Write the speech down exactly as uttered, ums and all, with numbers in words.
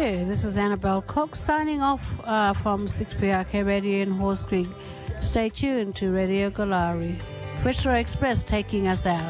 you. This is Annabelle Cook signing off uh, from six P R K Radio in Horse Creek. Stay tuned to Radio Galari. Fitzroy Express taking us out.